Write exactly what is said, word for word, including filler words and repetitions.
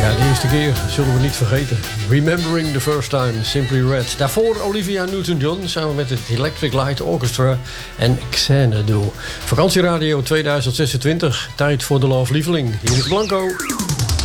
Ja, de eerste keer zullen we niet vergeten. Remembering the First Time, Simply Red. Daarvoor Olivia Newton-John samen met het Electric Light Orchestra en Xanadu. Vakantieradio tweeduizend zesentwintig, tijd voor de Love Lieveling. Hier is Blanco.